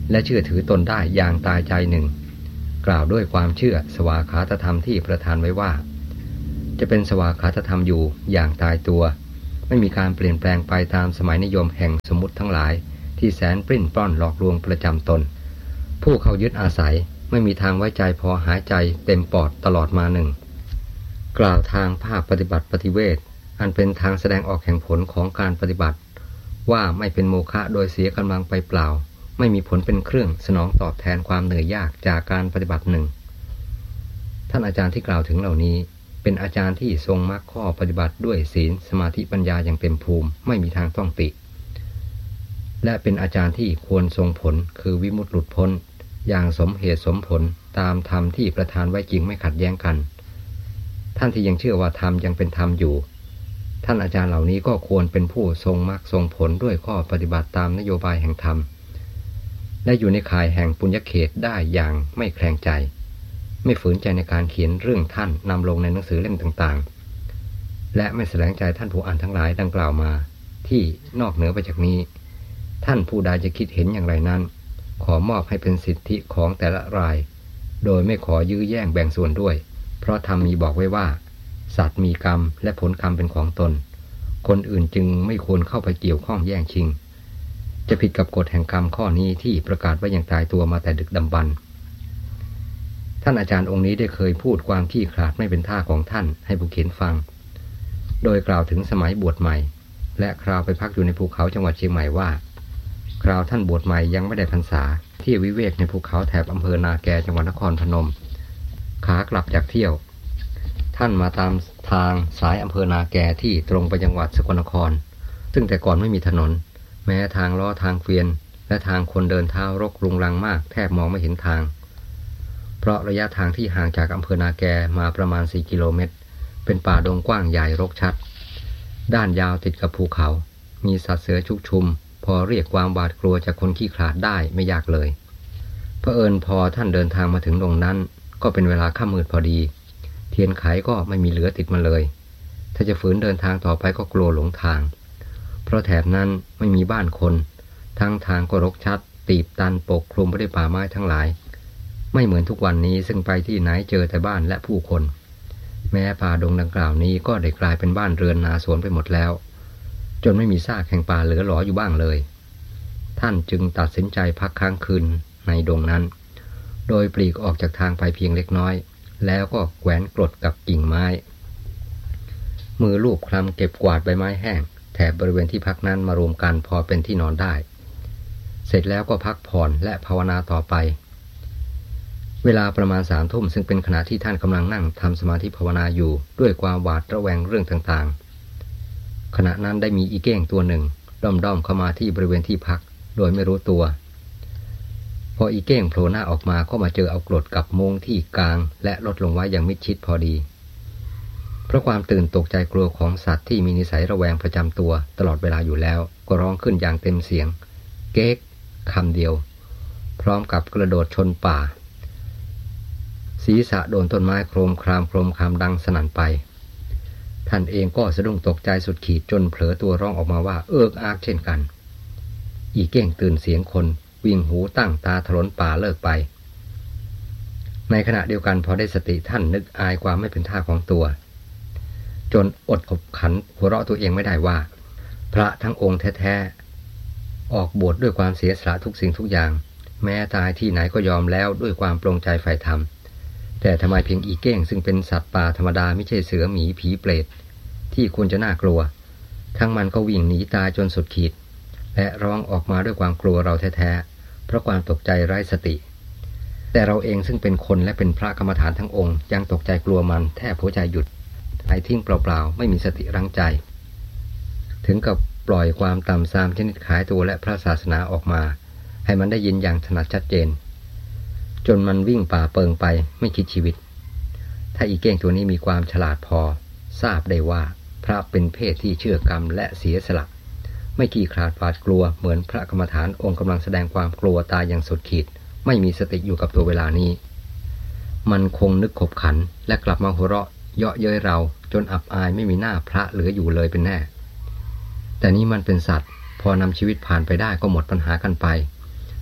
และเชื่อถือตนได้อย่างตายใจหนึ่งกล่าวด้วยความเชื่อสวากขาตธรรมที่ประทานไว้ว่าจะเป็นสวากขาตธรรมอยู่อย่างตายตัวไม่มีการเปลี่ยนแปลงไปตามสมัยนิยมแห่งสมมุติทั้งหลายที่แสนปลิ้นปล้อนหลอกลวงประจำตนผู้เข้ายึดอาศัยไม่มีทางไว้ใจพอหายใจเต็มปอดตลอดมาหนึ่งกล่าวทางภาคปฏิบัติปฏิเวทอันเป็นทางแสดงออกแห่งผลของการปฏิบัติว่าไม่เป็นโมฆะโดยเสียกำลังไปเปล่าไม่มีผลเป็นเครื่องสนองตอบแทนความเหนื่อยยากจากการปฏิบัติหนึ่งท่านอาจารย์ที่กล่าวถึงเหล่านี้เป็นอาจารย์ที่ทรงมรรคข้อปฏิบัติด้วยศีลสมาธิปัญญาอย่างเต็มภูมิไม่มีทางต้องติและเป็นอาจารย์ที่ควรทรงผลคือวิมุตติหลุดพ้นอย่างสมเหตุสมผลตามธรรมที่ประทานไว้จริงไม่ขัดแย้งกันท่านที่ยังเชื่อว่าธรรมยังเป็นธรรมอยู่ท่านอาจารย์เหล่านี้ก็ควรเป็นผู้ทรงมรรคทรงผลด้วยข้อปฏิบัติตามนโยบายแห่งธรรมและอยู่ในข่ายแห่งปุญญเขตได้อย่างไม่แคลงใจไม่ฝืนใจในการเขียนเรื่องท่านนำลงในหนังสือเล่มต่างๆและไม่แสดงใจท่านผู้อ่านทั้งหลายดังกล่าวมาที่นอกเหนือไปจากนี้ท่านผู้ใดจะคิดเห็นอย่างไรนั้นขอมอบให้เป็นสิทธิของแต่ละรายโดยไม่ขอยื้อแย่งแบ่งส่วนด้วยเพราะธรรมมีบอกไว้ว่าสัตว์มีกรรมและผลกรรมเป็นของตนคนอื่นจึงไม่ควรเข้าไปเกี่ยวข้องแย่งชิงจะผิดกับกฎแห่งกรรมข้อนี้ที่ประกาศไว้อย่างตายตัวมาแต่ดึกดำบรรพ์ท่านอาจารย์องค์นี้ได้เคยพูดความขี้ขลาดไม่เป็นท่าของท่านให้ผู้เขียนฟังโดยกล่าวถึงสมัยบวชใหม่และคราวไปพักอยู่ในภูเขาจังหวัดเชียงใหม่ว่าคราวท่านบวชใหม่ยังไม่ได้พรรษาที่วิเวกในภูเขาแถบอำเภอนาแกจังหวัดนครพนมขากลับจากเที่ยวท่านมาตามทางสายอำเภอนาแกที่ตรงไปจังหวัดสกลนครซึ่งแต่ก่อนไม่มีถนนแม้ทางล้อทางเกวียนและทางคนเดินเท้ารกรุงรังมากแทบมองไม่เห็นทางเพราะระยะทางที่ห่างจากอำเภอนาแกมาประมาณสี่กิโลเมตรเป็นป่าดงกว้างใหญ่รกชัดด้านยาวติดกับภูเขามีสัตว์เสือชุกชุมพอเรียกความหวาดกลัวจากคนขี้ขลาดได้ไม่ยากเลยเผอิญพอท่านเดินทางมาถึงตรงนั้นก็เป็นเวลาค่ำมืดพอดีเทียนไขก็ไม่มีเหลือติดมาเลยถ้าจะฝืนเดินทางต่อไปก็กลัวหลงทางเพราะแถบนั้นไม่มีบ้านคนทั้งทางก็รกชัดตีบตันปกคลุมไปด้วยป่าไม้ทั้งหลายไม่เหมือนทุกวันนี้ซึ่งไปที่ไหนเจอแต่บ้านและผู้คนแม้ป่าดงดังกล่าวนี้ก็ได้กลายเป็นบ้านเรือนนาสวนไปหมดแล้วจนไม่มีซากแห่งป่าเหลือหลออยู่บ้างเลยท่านจึงตัดสินใจพักค้างคืนในดงนั้นโดยปลีกออกจากทางไปเพียงเล็กน้อยแล้วก็แขวนกรดกับกิ่งไม้มือลูบคลำเก็บกวาดใบไม้แห้งแถบบริเวณที่พักนั้นมารวมกันพอเป็นที่นอนได้เสร็จแล้วก็พักผ่อนและภาวนาต่อไปเวลาประมาณสามทุ่มซึ่งเป็นขณะที่ท่านกำลังนั่งทำสมาธิภาวนาอยู่ด้วยความหวาดระแวงเรื่องต่างๆขณะนั้นได้มีอีเก้งตัวหนึ่งด้อมๆเข้ามาที่บริเวณที่พักโดยไม่รู้ตัวพออีเก้งโผล่หน้าออกมาก็มาเจอเอากรดกับมุ้งที่กลางและลดลงไว้อย่างมิดชิดพอดีเพราะความตื่นตกใจกลัวของสัตว์ที่มีนิสัยระแวงประจำตัวตลอดเวลาอยู่แล้วก็ร้องขึ้นอย่างเต็มเสียงเก๊กคำเดียวพร้อมกับกระโดดชนป่าศีรษะโดนต้นไม้โครมครามโครมครามดังสนั่นไปท่านเองก็สะดุ้งตกใจสุดขีดจนเผลอตัวร้องออกมาว่าเอิกอากเช่นกันอีเก้งตื่นเสียงคนวิ่งหูตั้งตาถลนป่าเลิกไปในขณะเดียวกันพอได้สติท่านนึกอายความไม่เป็นท่าของตัวจนอดขบขันหัวเราะตัวเองไม่ได้ว่าพระทั้งองค์แท้ๆออกบวชด้วยความเสียสละทุกสิ่งทุกอย่างแม้ตายที่ไหนก็ยอมแล้วด้วยความปรงใจใฝ่ธรรมแต่ทำไมเพียงอีเก้งซึ่งเป็นสัตว์ป่าธรรมดาไม่ใช่เสือหมีผีเปรตที่ควรจะน่ากลัวทั้งมันก็วิ่งหนีตายจนสุดขีดและร้องออกมาด้วยความกลัวเราแท้ๆเพราะความตกใจไร้สติแต่เราเองซึ่งเป็นคนและเป็นพระกรรมฐานทั้งองค์ยังตกใจกลัวมันแทบหัวใจหยุดหายทิ้งเปล่าๆไม่มีสติรั้งใจถึงกับปล่อยความต่ำทรามชนิดขายตัวและพระศาสนาออกมาให้มันได้ยินอย่างถนัดชัดเจนจนมันวิ่งป่าเปิงไปไม่คิดชีวิตถ้าอีเก้งตัวนี้มีความฉลาดพอทราบได้ว่าพระเป็นเพศที่เชื่อกรรมและเสียสละไม่ขี้ขลาดหวาดกลัวเหมือนพระกรรมฐานองค์กำลังแสดงความกลัวตายอย่างสุดขีดไม่มีสติอยู่กับตัวเวลานี้มันคงนึกขบขันและกลับมาหัวเราะเยาะเย้ยเราจนอับอายไม่มีหน้าพระเหลืออยู่เลยเป็นแน่แต่นี่มันเป็นสัตว์พอนำชีวิตผ่านไปได้ก็หมดปัญหากันไป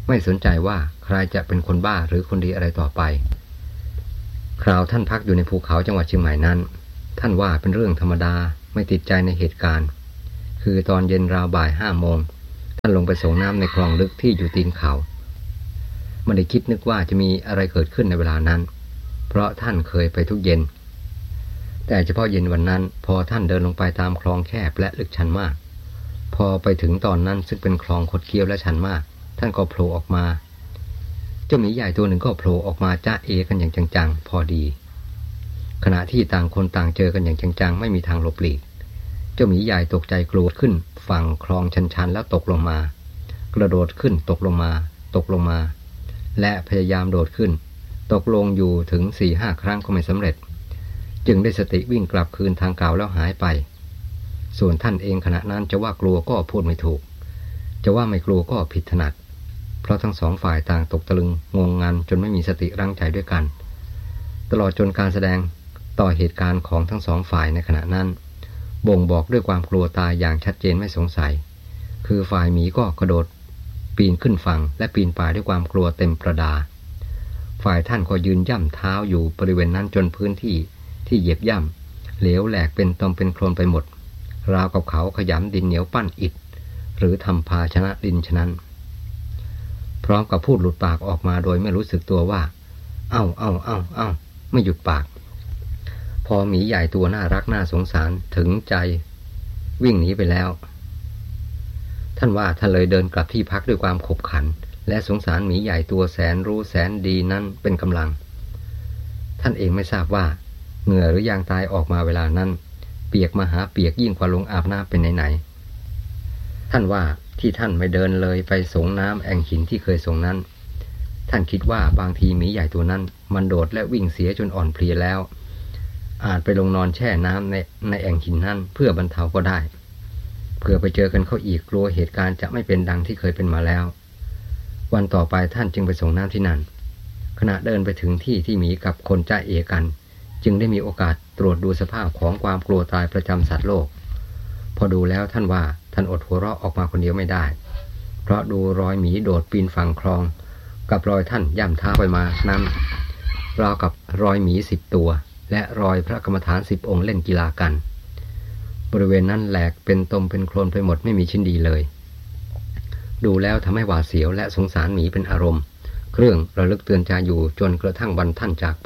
ไม่สนใจว่าใครจะเป็นคนบ้าหรือคนดีอะไรต่อไปคราวท่านพักอยู่ในภูเขาจังหวัดเชียงใหม่นั้นท่านว่าเป็นเรื่องธรรมดาไม่ติดใจในเหตุการณ์คือตอนเย็นราวบ่ายห้าโมงท่านลงไปส่งน้ำในคลองลึกที่อยู่ตีนเขาไม่ได้คิดนึกว่าจะมีอะไรเกิดขึ้นในเวลานั้นเพราะท่านเคยไปทุกเย็นแต่เฉพาะเย็นวันนั้นพอท่านเดินลงไปตามคลองแคบและลึกชันมากพอไปถึงตอนนั้นซึ่งเป็นคลองคดเคี้ยวและชันมากท่านก็โผล่ออกมาเจ้าหมีใหญ่ตัวหนึ่งก็โผล่ออกมาจ้าเอกันอย่างจังๆพอดีขณะที่ต่างคนต่างเจอกันอย่างจังๆไม่มีทางหลบหลีกเจ้าหมีใหญ่ตกใจกรูดขึ้นฝั่งคลองชันๆแล้วตกลงมากระโดดขึ้นตกลงมาตกลงมาและพยายามโดดขึ้นตกลงอยู่ถึง สี่ห้า ครั้งก็ไม่สำเร็จจึงได้สติวิ่งกลับคืนทางเก่าแล้วหายไปส่วนท่านเองขณะนั้นจะว่ากลัวก็พูดไม่ถูกจะว่าไม่กลัวก็ผิดถนัดเพราะทั้งสองฝ่ายต่างตกตะลึงงงงันจนไม่มีสติรั้งใจด้วยกันตลอดจนการแสดงต่อเหตุการณ์ของทั้งสองฝ่ายในขณะนั้นบ่งบอกด้วยความกลัวตายอย่างชัดเจนไม่สงสัยคือฝ่ายหมีก็กระโดดปีนขึ้นฝั่งและปีนป่ายด้วยความกลัวเต็มประดาฝ่ายท่านก็ยืนย่ำเท้าอยู่บริเวณนั้นจนพื้นที่ที่เหยียบย่ำเหลวแหลกเป็นตมเป็นโคลนไปหมดราวกับเขาขยำดินเหนียวปั้นอิฐหรือทำภาชนะดินฉะนั้นพร้อมกับพูดหลุดปากออกมาโดยไม่รู้สึกตัวว่าเอ้าเอ้าเอ้าเอ้าไม่หยุดปากพอหมีใหญ่ตัวน่ารักน่าสงสารถึงใจวิ่งหนีไปแล้วท่านว่าท่านเลยเดินกลับที่พักด้วยความขบขันและสงสารหมีใหญ่ตัวแสนรู้แสนดีนั้นเป็นกำลังท่านเองไม่ทราบว่าเหงื่อหรือยางตายออกมาเวลานั้นเปียกมหาเปียกยิ่งกว่าลงอาบน้ำเป็นไหนๆท่านว่าที่ท่านไม่เดินเลยไปส่งน้ำแอ่งหินที่เคยส่งนั้นท่านคิดว่าบางทีหมีใหญ่ตัวนั้นมันโดดและวิ่งเสียจนอ่อนเพลียแล้วอาจไปลงนอนแช่น้ำในในแอ่งหินนั้นเพื่อบรรเทาก็ได้เพื่อไปเจอกันเข้าอีกกลัวเหตุการณ์จะไม่เป็นดังที่เคยเป็นมาแล้ววันต่อไปท่านจึงไปส่งน้ำที่นั่นขณะเดินไปถึงที่ที่หมีกับคนจ้าเอกันจึงได้มีโอกาสตรวจดูสภาพของความกลัวตายประจำสัตว์โลกพอดูแล้วท่านว่าท่านอดหัวเราะออกมาคนเดียวไม่ได้เพราะดูรอยหมีโดดปีนฝั่งคลองกับรอยท่านย่ำเท้าไปมานั้นราวกับรอยหมีสิบตัวและรอยพระกรรมฐานสิบองค์เล่นกีฬากันบริเวณนั้นแหลกเป็นตมเป็นโคลนไปหมดไม่มีชิ้นดีเลยดูแล้วทำให้หวาดเสียวและสงสารหมีเป็นอารมณ์เครื่องระลึกเตือนใจอยู่จนกระทั่งวันท่านจากไป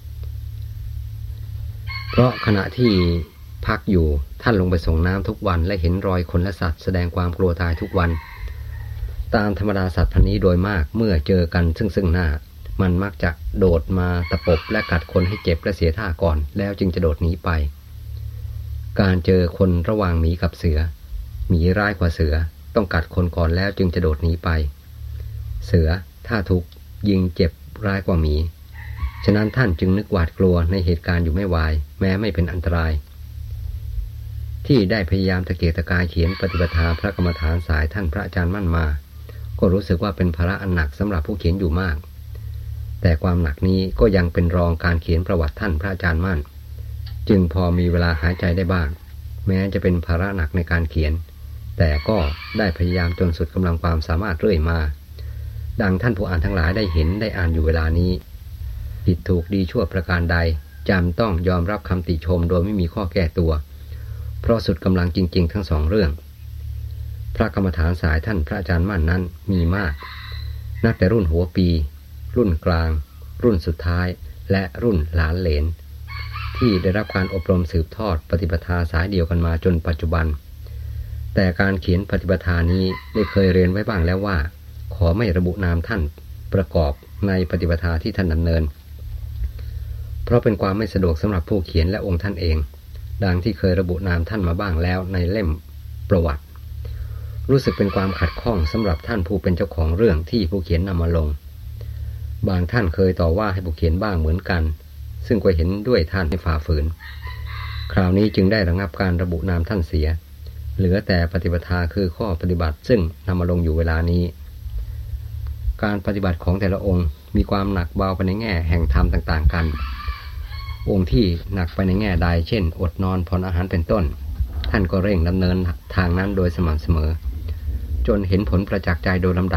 เพราะขณะที่พักอยู่ท่านลงไปส่งน้ำทุกวันและเห็นรอยคนและสัตว์แสดงความกลัวตายทุกวันตามธรรมดาสัตว์พันนี้โดยมากเมื่อเจอกันซึ่งซึ่งหน้ามันมักจะโดดมาตะปบและกัดคนให้เจ็บและเสียท่าก่อนแล้วจึงจะโดดหนีไปการเจอคนระหว่างหมีกับเสือหมีร้ายกว่าเสือต้องกัดคนก่อนแล้วจึงจะโดดหนีไปเสือถ้าถูกยิงเจ็บร้ายกว่าหมีฉะนั้นท่านจึงนึกหวาดกลัวในเหตุการณ์อยู่ไม่วายแม้ไม่เป็นอันตรายที่ได้พยายามตะเกียกตะกายเขียนปฏิปทาพระกรรมฐานสายท่านพระอาจารย์มั่นมาก็รู้สึกว่าเป็นภาระอันหนักสำหรับผู้เขียนอยู่มากแต่ความหนักนี้ก็ยังเป็นรองการเขียนประวัติท่านพระอาจารย์มั่นจึงพอมีเวลาหายใจได้บ้างแม้จะเป็นภาระหนักในการเขียนแต่ก็ได้พยายามจนสุดกำลังความสามารถเรื่อยมาดังท่านผู้อ่านทั้งหลายได้เห็นได้อ่านอยู่เวลานี้ผิดถูกดีชั่วประการใดจำต้องยอมรับคำติชมโดยไม่มีข้อแก้ตัวเพราะสุดกำลังจริงๆทั้งสองเรื่องพระกรรมฐานสายท่านพระอาจารย์มั่นนั้นมีมากนับแต่รุ่นหัวปีรุ่นกลางรุ่นสุดท้ายและรุ่นหลานเหลนที่ได้รับการอบรมสืบทอดปฏิปทาสายเดียวกันมาจนปัจจุบันแต่การเขียนปฏิปทานี้ได้เคยเรียนไว้บ้างแล้วว่าขอไม่ระบุนามท่านประกอบในปฏิปทาที่ท่านดำเนินเพราะเป็นความไม่สะดวกสำหรับผู้เขียนและองค์ท่านเองดังที่เคยระบุนามท่านมาบ้างแล้วในเล่มประวัติรู้สึกเป็นความขัดข้องสำหรับท่านผู้เป็นเจ้าของเรื่องที่ผู้เขียนนำมาลงบางท่านเคยต่อว่าให้ผู้เขียนบ้างเหมือนกันซึ่งก็เห็นด้วยท่านให้ฝ่าฝืนคราวนี้จึงได้ระงับการระบุนามท่านเสียเหลือแต่ปฏิปทาคือข้อปฏิบัติซึ่งนำมาลงอยู่เวลานี้การปฏิบัติของแต่ละองค์มีความหนักเบาไปในแง่แห่งธรรมต่างๆกันองค์ที่หนักไปในแง่ใดเช่นอดนอนผ่อนอาหารเป็นต้นท่านก็เร่งดำเนินทางนั้นโดยสม่ำเสมอจนเห็นผลประจักษ์ใจโดยลำดับ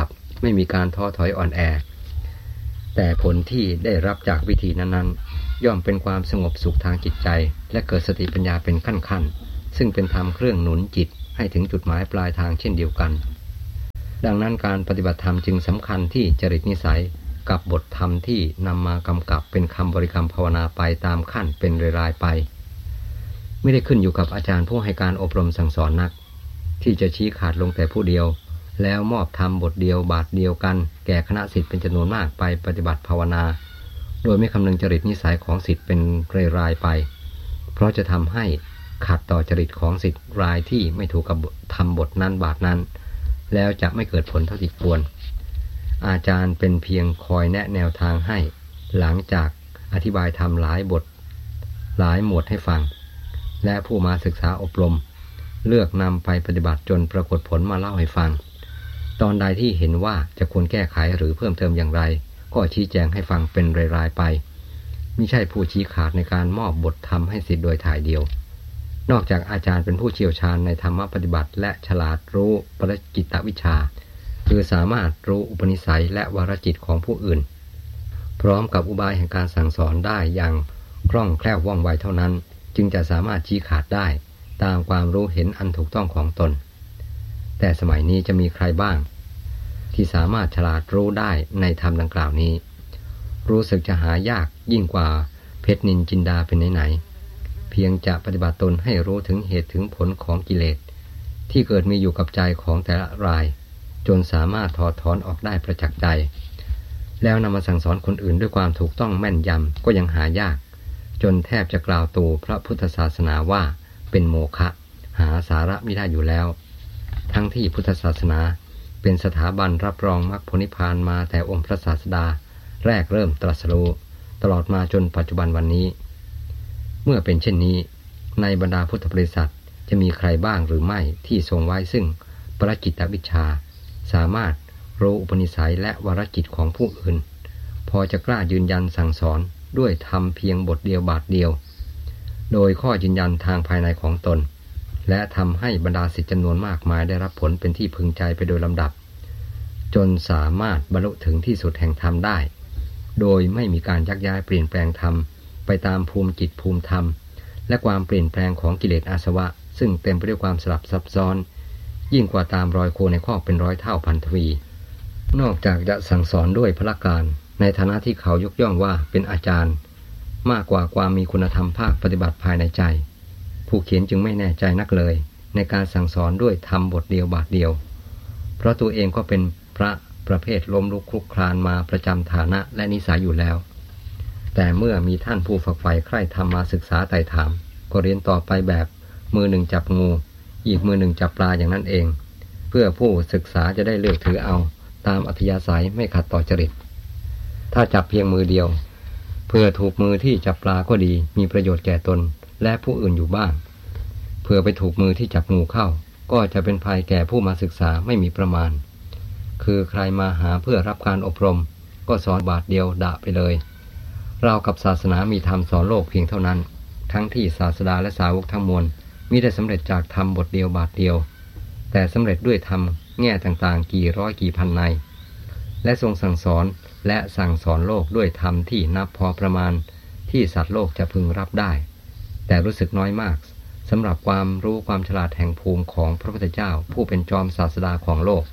ไม่มีการท้อถอยอ่อนแอแต่ผลที่ได้รับจากวิธีนั้นๆย่อมเป็นความสงบสุขทางจิตใจและเกิดสติปัญญาเป็นขั้นๆซึ่งเป็นธรรมเครื่องหนุนจิตให้ถึงจุดหมายปลายทางเช่นเดียวกันดังนั้นการปฏิบัติธรรมจึงสำคัญที่จริตนิสัยกับบทธรรมที่นำมากำกับเป็นคำบริกรรมภาวนาไปตามขั้นเป็นรายๆไปไม่ได้ขึ้นอยู่กับอาจารย์ผู้ให้การอบรมสั่งสอนนักที่จะชี้ขาดลงแต่ผู้เดียวแล้วมอบธรรมบทเดียวบาทเดียวกันแก่คณะศิษย์เป็นจำนวนมากไปปฏิบัติภาวนาโดยไม่คำนึงจริตนิสัยของศิษย์เป็นรายๆไปเพราะจะทำให้ขัดต่อจริตของศิษย์รายที่ไม่ถูกกับธรรมบทนั้นบาทนั้นแล้วจะไม่เกิดผลเท่าที่ควรอาจารย์เป็นเพียงคอยแนะแนวทางให้หลังจากอธิบายธรรมหลายบทหลายหมวดให้ฟังและผู้มาศึกษาอบรมเลือกนำไปปฏิบัติจนปรากฏผลมาเล่าให้ฟังตอนใดที่เห็นว่าจะควรแก้ไขหรือเพิ่มเติมอย่างไรก็ชี้แจงให้ฟังเป็นรายๆไปมิใช่ผู้ชี้ขาดในการมอบบทธรรมให้ศิษย์โดยถ่ายเดียวนอกจากอาจารย์เป็นผู้เชี่ยวชาญในธรรมปฏิบัติและฉลาดรู้ปรจิตวิชชาคือสามารถรู้อุปนิสัยและวาระจิตของผู้อื่นพร้อมกับอุบายแห่งการสั่งสอนได้อย่างคล่องแคล่วว่องไวเท่านั้นจึงจะสามารถชี้ขาดได้ตามความรู้เห็นอันถูกต้องของตนแต่สมัยนี้จะมีใครบ้างที่สามารถฉลาดรู้ได้ในธรรมดังกล่าวนี้รู้สึกจะหายากยิ่งกว่าเพชรนินจินดาเป็นไหนๆเพียงจะปฏิบัติตนให้รู้ถึงเหตุถึงผลของกิเลสที่เกิดมีอยู่กับใจของแต่ละรายจนสามารถถอดถอนออกได้ประจักษ์ใจแล้วนำมาสั่งสอนคนอื่นด้วยความถูกต้องแม่นยำก็ยังหายากจนแทบจะกล่าวตูพระพุทธศาสนาว่าเป็นโมฆะหาสาระไม่ได้อยู่แล้วทั้งที่พุทธศาสนาเป็นสถาบันรับรองมรรคผลนิพพานมาแต่องค์พระศาสดาแรกเริ่มตรัสรู้ตลอดมาจนปัจจุบันวันนี้เมื่อเป็นเช่นนี้ในบรรดาพุทธบริษัทจะมีใครบ้างหรือไม่ที่ทรงไว้ซึ่งปรจิตวิชชาสามารถรู้อุปนิสัยและวาระจิตของผู้อื่นพอจะกล้ายืนยันสั่งสอนด้วยธรรมเพียงบทเดียวบาทเดียวโดยข้อยืนยันทางภายในของตนและทำให้บรรดาศิษย์จำนวนมากมายได้รับผลเป็นที่พึงใจไปโดยลำดับจนสามารถบรรลุถึงที่สุดแห่งธรรมได้โดยไม่มีการยักย้ายเปลี่ยนแปลงธรรมไปตามภูมิจิตภูมิธรรมและความเปลี่ยนแปลงของกิเลสอาสวะซึ่งเต็มไปด้วยความสลับซับซ้อนยิ่งกว่าตามรอยโคในคอกเป็นร้อยเท่าพันทวีนอกจากจะสั่งสอนด้วยพละการในฐานะที่เขายกย่องว่าเป็นอาจารย์มากกว่าความมีคุณธรรมภาคปฏิบัติภายในใจผู้เขียนจึงไม่แน่ใจนักเลยในการสั่งสอนด้วยธรรมบทเดียวบาทเดียวเพราะตัวเองก็เป็นพระประเภทล้มลุกคลุกคลานมาประจำฐานะและนิสัยอยู่แล้วแต่เมื่อมีท่านผู้ฝักใฝ่ใคร่ธรรมมาศึกษาไต่ถามก็เรียนต่อไปแบบมือหนึ่งจับงูอีกมือหนึ่งจับปลาอย่างนั้นเองเพื่อผู้ศึกษาจะได้เลือกถือเอาตามอัธยาศัยไม่ขัดต่อจริตถ้าจับเพียงมือเดียวเพื่อถูกมือที่จับปลาก็ดีมีประโยชน์แก่ตนและผู้อื่นอยู่บ้างเพื่อไปถูกมือที่จับงูเข้าก็จะเป็นภัยแก่ผู้มาศึกษาไม่มีประมาณคือใครมาหาเพื่อรับการอบรมก็สอนบาทเดียวด่าไปเลยเรากับศาสนามีธรรมสอนโลกเพียงเท่านั้นทั้งที่ศาสดาและสาวกทั้งมวลมิได้สำเร็จจากธรรมบทเดียวบาทเดียวแต่สำเร็จด้วยธรรมแง่ต่างๆกี่ร้อยกี่พันในและทรงสั่งสอนและสั่งสอนโลกด้วยธรรมที่นับพอประมาณที่สัตว์โลกจะพึงรับได้แต่รู้สึกน้อยมากสำหรับความรู้ความฉลาดแห่งภูมิของพระพุทธเจ้าผู้เป็นจอมศาสดาของโลก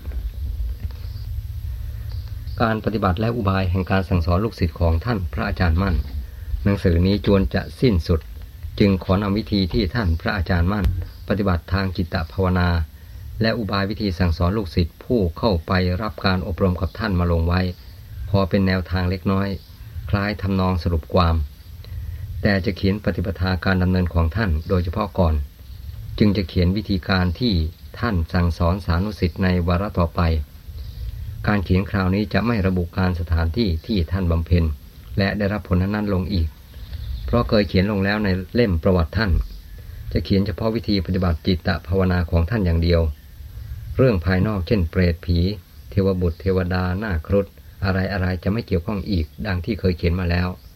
การปฏิบัติและอุบายแห่งการสั่งสอนลูกศิษย์ของท่านพระอาจารย์มั่นหนังสือนี้จวนจะสิ้นสุดจึงขอนำวิธีที่ท่านพระอาจารย์มั่นปฏิบัติทางจิตภาวนาและอุบายวิธีสั่งสอนลูกศิษย์ผู้เข้าไปรับการอบรมกับท่านมาลงไว้พอเป็นแนวทางเล็กน้อยคล้ายทำนองสรุปความแต่จะเขียนปฏิปทาการดำเนินของท่านโดยเฉพาะก่อนจึงจะเขียนวิธีการที่ท่านสั่งสอนสานุศิษย์ในวาระต่อไปการเขียนคราวนี้จะไม่ระบุการสถานที่ที่ท่านบำเพ็ญและได้รับผลนั้นลงอีกเพราะเคยเขียนลงแล้วในเล่มประวัติท่านจะเขียนเฉพาะวิธีปฏิบัติจิตภาวนาของท่านอย่างเดียวเรื่องภายนอกเช่นเปรตผีเทวบุตรเทวดาหน้าครุฑอะไรๆจะไม่เกี่ยวข้องอีกดังที่เคยเขียนมาแล้ว